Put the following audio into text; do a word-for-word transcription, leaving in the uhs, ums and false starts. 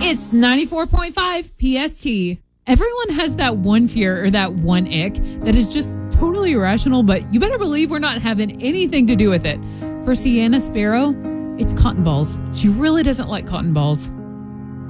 It's ninety-four point five P S T. Everyone has that one fear or that one ick that is just totally irrational, but you better believe we're not having anything to do with it. For Sienna Sparrow, it's cotton balls. She really doesn't like cotton balls.